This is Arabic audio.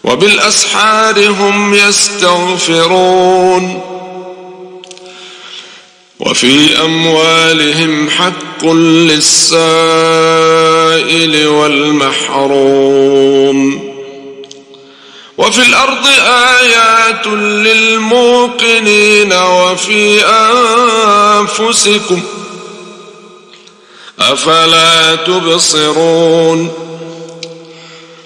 وبالأسحار هم يستغفرون وفي أموالهم حق للسائل والمحروم وفي الأرض آيات للموقنين وفي أنفسكم أفلا تبصرون